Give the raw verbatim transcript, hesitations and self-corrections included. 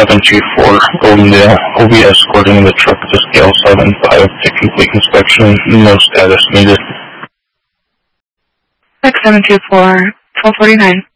seven two four, Goldendale. We'll be escorting the truck to scale seven five to complete inspection. No status needed. six seven two four, twelve forty-nine.